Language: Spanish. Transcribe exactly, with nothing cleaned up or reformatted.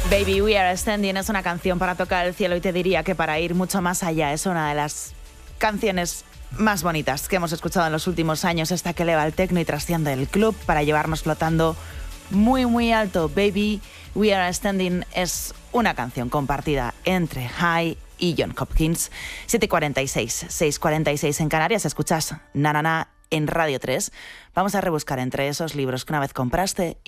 Baby, We Are Standing es una canción para tocar el cielo y te diría que para ir mucho más allá es una de las canciones más bonitas que hemos escuchado en los últimos años, esta que eleva el tecno y trasciende el club para llevarnos flotando muy muy alto. Baby, We Are Standing es una canción compartida entre High y John Hopkins. siete y cuarenta y seis, seis y cuarenta y seis en Canarias, escuchas Na Na Na en Radio tres. Vamos a rebuscar entre esos libros que una vez compraste